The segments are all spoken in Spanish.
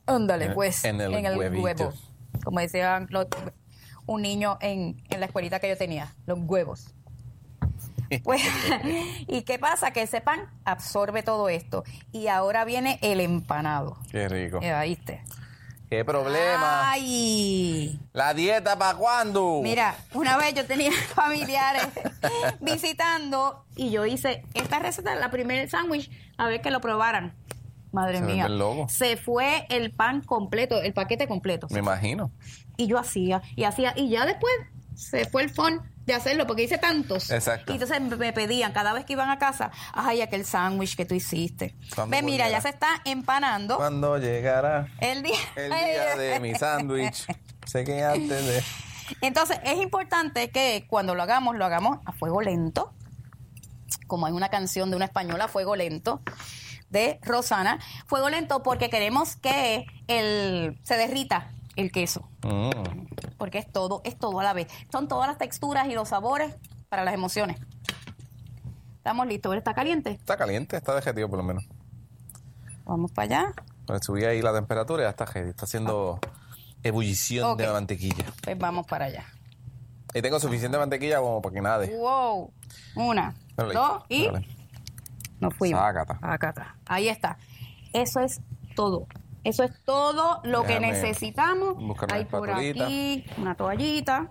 Ándale, pues, en el huevito. huevo. Como decía un niño en la escuelita que yo tenía, los huevos. Pues, ¿y qué pasa? Que ese pan absorbe todo esto. Y ahora viene el empanado. Qué rico. ¿Viste? ¿Qué problema? ¡Ay! ¿La dieta para cuándo? Mira, una vez yo tenía familiares visitando y yo hice esta receta, la primer sándwich, a ver que lo probaran. Madre mía. vuelven locos. Se fue el pan completo, el paquete completo. Me imagino. Y yo hacía, y ya después se fue el fun de hacerlo, porque hice tantos. Exacto. Y entonces me pedían, cada vez que iban a casa, ay, aquel sándwich que tú hiciste. Ve, mira, ya se está empanando. ¿Cuándo llegará El día de mi sándwich? Sé que antes de... Entonces, es importante que cuando lo hagamos a fuego lento, como hay una canción de una española, Fuego Lento, de Rosana. Fuego lento porque queremos que se derrita el queso. Porque es todo a la vez. Son todas las texturas y los sabores para las emociones. ¿Estamos listos? ¿Está caliente? Está caliente, está derretido por lo menos. Vamos para allá. Pues subí ahí la temperatura y ya está ready. Está haciendo ebullición de la mantequilla. Pues vamos para allá. Y tengo suficiente mantequilla como para que nade. Wow. Una, dos y... Dale. Nos fuimos. Sácata. Acá. Ahí está. Eso es todo. Eso es todo lo que necesitamos. Hay por aquí una toallita.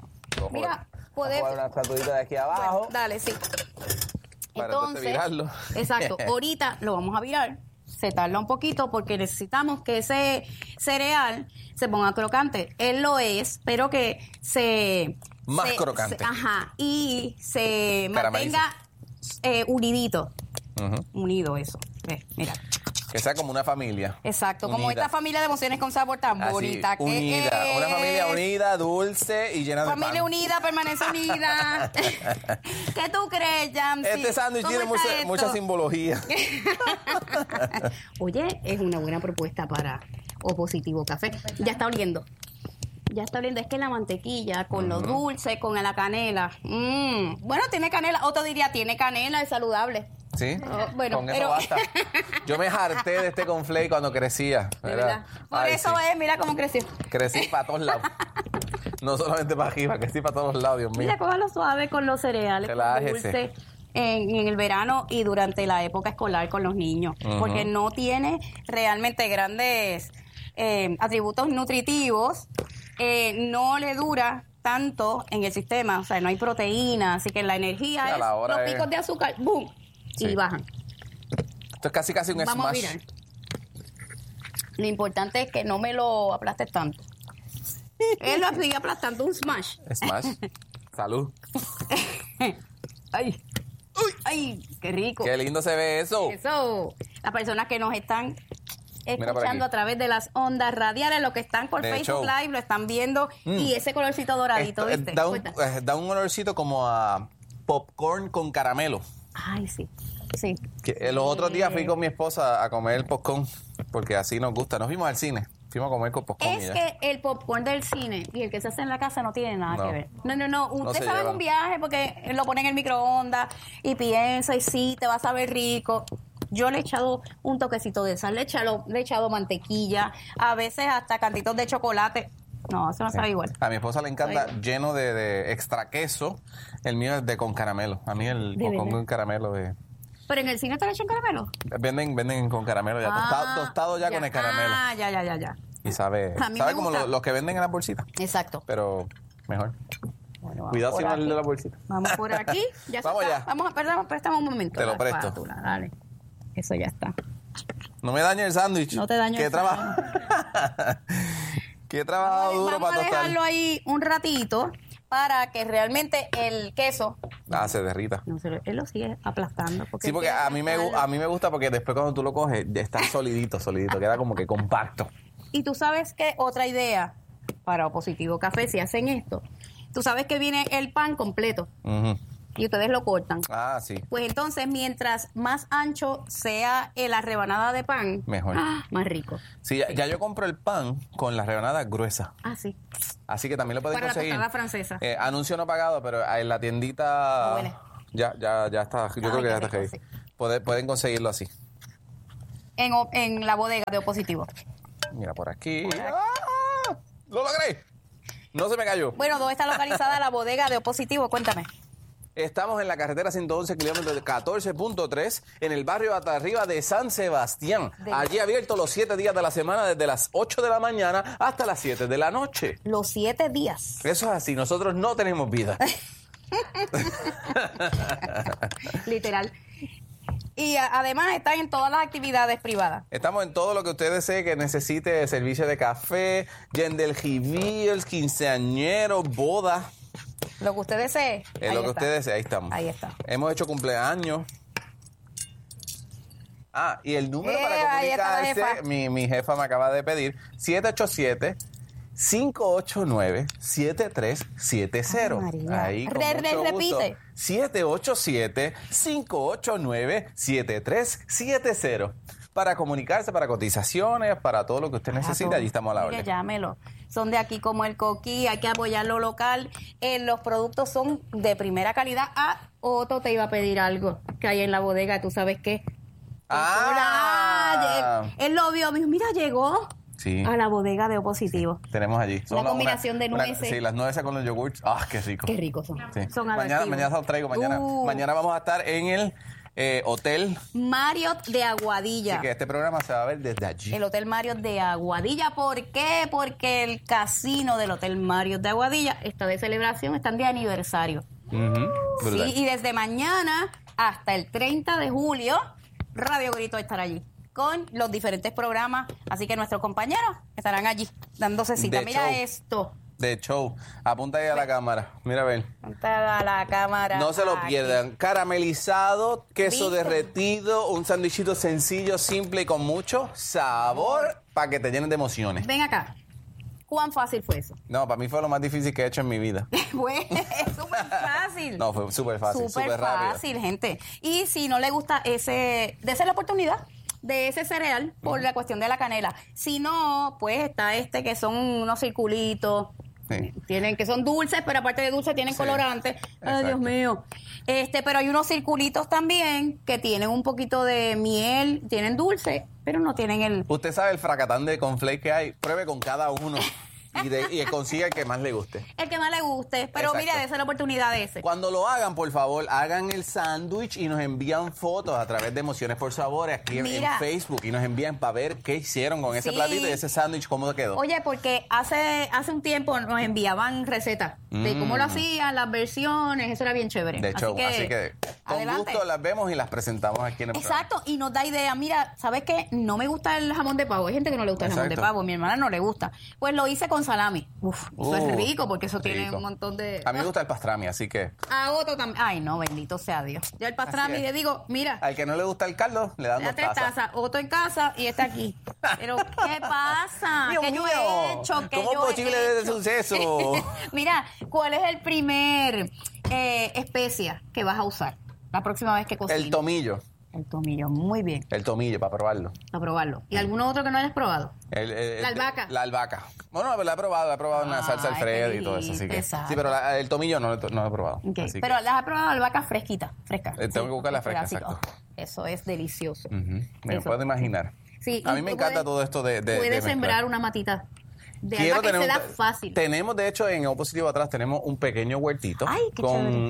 Mira, podemos... una estatuita de aquí abajo. Bueno, dale, sí. Para entonces virarlo. Exacto. Ahorita lo vamos a virar. Se tarda un poquito porque necesitamos que ese cereal se ponga crocante. Él lo es, pero que más crocante. Y se mantenga unidito. Unido eso. Mira. Que sea como una familia. Exacto, unida. Como esta familia de emociones con sabor tan bonita. Unida. Que una familia unida, dulce y llena de pan. Familia unida, permanece unida. ¿Qué tú crees, Jamsi? Este sándwich tiene mucha simbología. Oye, es una buena propuesta para Opositivo Café. Ya está oliendo. Es que la mantequilla con lo dulce, con la canela. Bueno, tiene canela. Otro diría, tiene canela, es saludable. Sí, bueno, con eso basta. Yo me harté de este conflate cuando crecía. De verdad. Por eso mira cómo creció. Crecí para todos lados. No solamente para arriba, crecí para todos lados, Dios mío. Mira, cójalo suave con los cereales, con dulce en el verano y durante la época escolar con los niños. Porque no tiene realmente grandes atributos nutritivos. No le dura tanto en el sistema, o sea, no hay proteína, así que la energía es los picos de azúcar, ¡boom! Y bajan. Esto es casi un Vamos smash. A mirar. Lo importante es que no me lo aplastes tanto. Él lo sigue aplastando, un smash. Smash. Salud. Ay. Ay, qué rico. Qué lindo se ve eso. Eso. Las personas que nos están escuchando a través de las ondas radiales, los que están por Facebook Live lo están viendo y ese colorcito doradito, ¿viste? Da un olorcito como a popcorn con caramelo. Ay, sí. Sí. Los otros días fui con mi esposa a comer popcorn porque así nos gusta. Nos vimos al cine. Fuimos a comer con popcorn. Es que el popcorn del cine y el que se hace en la casa no tiene nada que ver. No. Usted sabe en un viaje porque lo pone en el microondas y piensa y sí, te va a saber rico. Yo le he echado un toquecito de sal, le he echado mantequilla, a veces hasta cantitos de chocolate. No, eso no sabe igual. A mi esposa le encanta lleno de extra queso. El mío es de con caramelo. A mí el popcorn con caramelo de... ¿Pero en el cine te le echan caramelo? Venden con caramelo ya. Tostado ya con el caramelo. Ya. Y sabe como los que venden en las bolsitas. Exacto. Pero mejor. Bueno, cuidado si no es el de la bolsita. Vamos por aquí. Ya vamos está. ya. Vamos a préstame un momento. Te lo presto. Dale. Eso ya está. No me dañe el sándwich. No te daño el sándwich. Qué trabajado duro para tostar. Vamos a dejarlo ahí un ratito para que realmente el queso se derrita. No, él lo sigue aplastando. Sí, porque a mí me gusta porque después cuando tú lo coges ya está solidito, queda como que compacto. Y tú sabes que otra idea para Opositivo Café, si hacen esto, tú sabes que viene el pan completo y ustedes lo cortan. Ah, sí. Pues entonces, mientras más ancho sea la rebanada de pan, mejor. Más rico. Sí, ya yo compro el pan con las rebanadas gruesas. Ah, sí. Así que también lo pueden conseguir. Para la francesa. Anuncio no pagado, pero en la tiendita ya está. Yo creo que ya está ready. Sí. Pueden conseguirlo así. En la bodega de Opositivo. Mira, por aquí. ¡Ah! ¡Lo logré! No se me cayó. Bueno, ¿dónde está localizada la bodega de Opositivo? Cuéntame. Estamos en la carretera 111, kilómetros de 14.3, en el barrio hasta arriba de San Sebastián. Allí abierto los 7 días de la semana, desde las 8 de la mañana hasta las 7 de la noche. Los 7 días. Eso es así, nosotros no tenemos vida. Literal. Y además están en todas las actividades privadas. Estamos en todo lo que usted desee que necesite, servicio de café, gendelgivils, quinceañeros, bodas. Lo que usted desee. Lo que usted desee, ahí estamos. Ahí está. Hemos hecho cumpleaños. Ah, y el número para comunicarse, mi jefa me acaba de pedir, 787-589-7370. Ahí con mucho repite. gusto. 787-589-7370. Para comunicarse, para cotizaciones, para todo lo que usted necesita, allí estamos a la orden. Llámelo. Son de aquí como el coquí, hay que apoyar lo local. Los productos son de primera calidad. Ah, Otto te iba a pedir algo que hay en la bodega, ¿tú sabes qué? Él lo vio, me dijo, mira, llegó a la bodega de Opositivo. Tenemos allí. Una combinación de nueces. Sí, las nueces con los yogurts. ¡Ah, qué rico! Qué ricos son. Sí. Son mañana se los traigo. Mañana vamos a estar en el Hotel Marriott de Aguadilla. Así que este programa se va a ver desde allí. El Hotel Marriott de Aguadilla. ¿Por qué? Porque el casino del Hotel Marriott de Aguadilla está de celebración, están de aniversario. Sí, y desde mañana hasta el 30 de julio, Radio Grito estará allí con los diferentes programas. Así que nuestros compañeros estarán allí dándose cita. Mira esto. De show. Apunta ahí a la cámara. Mira a ver. Apunta a la cámara. No se lo pierdan. Caramelizado, queso ¿Viste? derretido, un sándwichito sencillo, simple y con mucho sabor para que te llenen de emociones. Ven acá. ¿Cuán fácil fue eso? No, para mí fue lo más difícil que he hecho en mi vida. Pues es súper fácil. No, fue súper fácil, súper rápido. Fácil, gente. Y si no le gusta dése la oportunidad de ese cereal por la cuestión de la canela. Si no, pues está que son unos circulitos. Sí. Que son dulces, pero aparte de dulces tienen colorantes. Ay, Dios mío. Pero hay unos circulitos también que tienen un poquito de miel, tienen dulce, pero no tienen el... Usted sabe el fracatán de cornflakes que hay. Pruebe con cada uno y consiga el que más le guste. El que más le guste. Pero Exacto. mira, dése la oportunidad de ese. Cuando lo hagan, por favor, hagan el sándwich y nos envían fotos a través de Emociones por Sabores aquí en Facebook y nos envían para ver qué hicieron con ese platito y ese sándwich, cómo quedó. Oye, porque hace un tiempo nos enviaban recetas de cómo lo hacían, las versiones, eso era bien chévere. De hecho, así que con adelante. gusto las vemos y las presentamos aquí en el programa. Exacto, y nos da idea. Mira, ¿sabes qué? No me gusta el jamón de pavo. Hay gente que no le gusta el jamón de pavo. Mi hermana no le gusta. Pues lo hice con salami. Uf, eso es rico porque eso tiene un montón de... A mí me gusta el pastrami, así que... A Otto también. Ay, no, bendito sea Dios. Yo el pastrami le digo, mira... Al que no le gusta el caldo, le dan 2 tazas. Otto en casa y está aquí. Pero, ¿qué pasa? Dios ¿Qué mío, yo he hecho? ¿Qué ¿cómo yo es posible he de hecho? suceso? Mira, ¿cuál es el primer especia que vas a usar la próxima vez que cocines? El tomillo. El tomillo, muy bien. El tomillo, para probarlo. A probarlo. ¿Y alguno otro que no hayas probado? La albahaca. La albahaca. Bueno, la he probado en la salsa Alfredo y todo eso, así que... exacto. Sí, pero el tomillo no lo he probado. Okay. Así Pero las has probado albahaca fresca. tengo que buscar la fresca, pedacito. exacto. Eso es delicioso. Me puedo imaginar. Sí, a mí me encanta todo esto de puedes sembrar una matita de albahaca que se da fácil. Tenemos, de hecho, en Opositivo atrás tenemos un pequeño huertito. Ay, qué con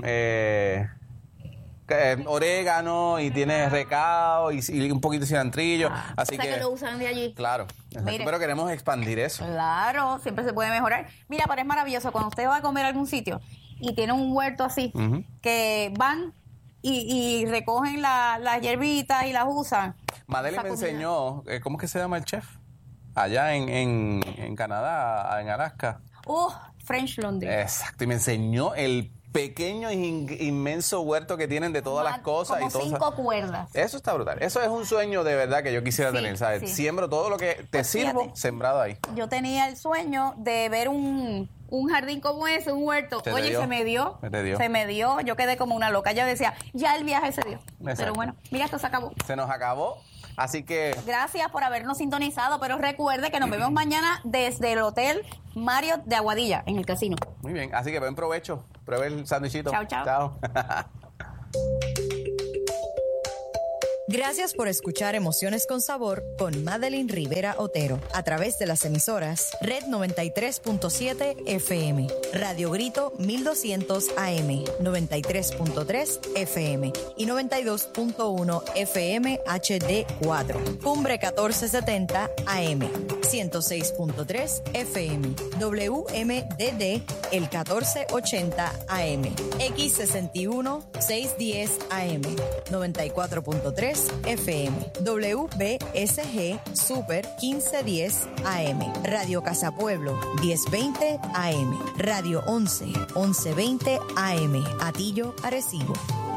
orégano y tiene recao y un poquito de cilantrillo. Así o sea que lo usan de allí. Claro. Mire. Pero queremos expandir eso. Claro, siempre se puede mejorar. Mira, pero es maravilloso cuando usted va a comer a algún sitio y tiene un huerto así, que van y recogen las hierbitas y las usan. Madeline me enseñó, ¿cómo es que se llama el chef? Allá en Canadá, en Alaska. French Laundry. Exacto, y me enseñó el pequeño e inmenso huerto que tienen de todas las cosas. Como y todo 5 cuerdas. Eso está brutal. Eso es un sueño de verdad que yo quisiera tener, ¿sabes? Sí. Siembro todo lo que te Pues sirvo fíjate, sembrado ahí. Yo tenía el sueño de ver un jardín como ese, un huerto. Oye, se me dio. Se me dio. Yo quedé como una loca. Yo decía, ya el viaje se dio. Exacto. Pero bueno, mira, esto se acabó. Se nos acabó. Así que... Gracias por habernos sintonizado, pero recuerde que nos vemos mañana desde el Hotel Marriott de Aguadilla, en el casino. Muy bien, así que buen provecho. Pruebe el sándwichito. Chao, chao. Chao. Gracias por escuchar Emociones con Sabor con Madeline Rivera Otero a través de las emisoras Red 93.7 FM, Radio Grito 1200 AM, 93.3 FM y 92.1 FM HD4, Cumbre 1470 AM, 106.3 FM, WMDD el 1480 AM, X61 610 AM, 94.3 FM, WBSG Super 1510 AM, Radio Casa Pueblo 1020 AM, Radio 1120 AM, Atillo, Arecibo.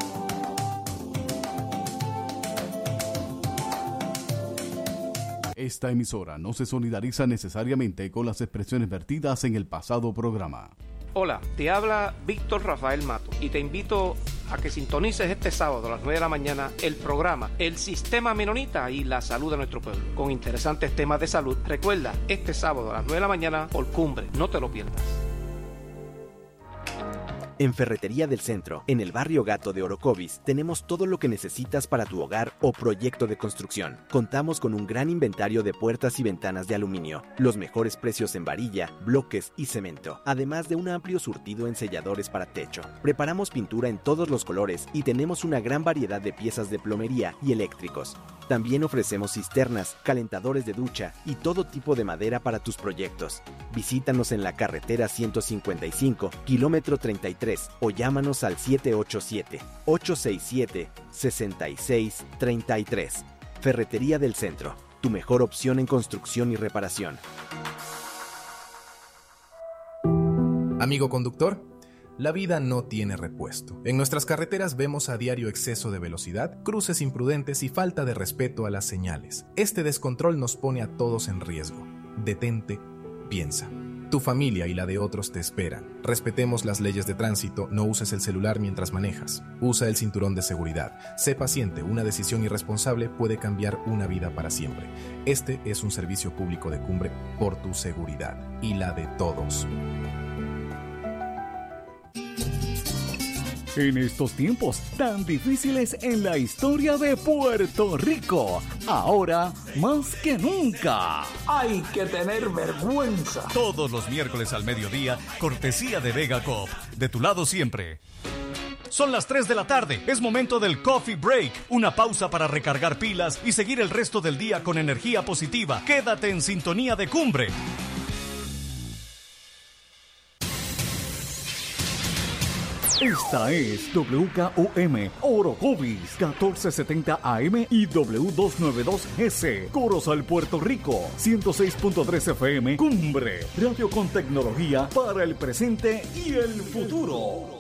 Esta emisora no se solidariza necesariamente con las expresiones vertidas en el pasado programa. Hola, te habla Víctor Rafael Mato y te invito a que sintonices este sábado a las 9 de la mañana el programa El Sistema Menonita y la Salud de Nuestro Pueblo, con interesantes temas de salud. Recuerda, este sábado a las 9 de la mañana por Cumbre, no te lo pierdas. En Ferretería del Centro, en el barrio Gato de Orocovis, tenemos todo lo que necesitas para tu hogar o proyecto de construcción. Contamos con un gran inventario de puertas y ventanas de aluminio, los mejores precios en varilla, bloques y cemento, además de un amplio surtido en selladores para techo. Preparamos pintura en todos los colores y tenemos una gran variedad de piezas de plomería y eléctricos. También ofrecemos cisternas, calentadores de ducha y todo tipo de madera para tus proyectos. Visítanos en la carretera 155, kilómetro 33, o llámanos al 787-867-6633. Ferretería del Centro, tu mejor opción en construcción y reparación. Amigo conductor, la vida no tiene repuesto. En nuestras carreteras vemos a diario exceso de velocidad, cruces imprudentes y falta de respeto a las señales. Este descontrol nos pone a todos en riesgo. Detente, piensa. Tu familia y la de otros te esperan. Respetemos las leyes de tránsito, no uses el celular mientras manejas. Usa el cinturón de seguridad. Sé paciente, una decisión irresponsable puede cambiar una vida para siempre. Este es un servicio público de Cumbre por tu seguridad y la de todos. En estos tiempos tan difíciles en la historia de Puerto Rico, ahora más que nunca, hay que tener vergüenza. Todos los miércoles al mediodía, cortesía de Vega Coop. De tu lado siempre. Son las 3 de la tarde, es momento del Coffee Break, una pausa para recargar pilas y seguir el resto del día con energía positiva. Quédate en sintonía de Cumbre. Esta es WKOM Orocovis 1470 AM y W292GC Corozal, Puerto Rico 106.3 FM Cumbre, radio con tecnología para el presente y el futuro.